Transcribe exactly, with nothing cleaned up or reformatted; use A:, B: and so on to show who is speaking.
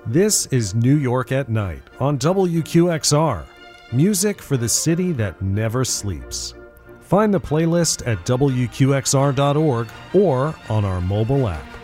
A: This is New York at Night on W Q X R, music for the city that never sleeps. Find the playlist at W Q X R dot org or on our mobile app.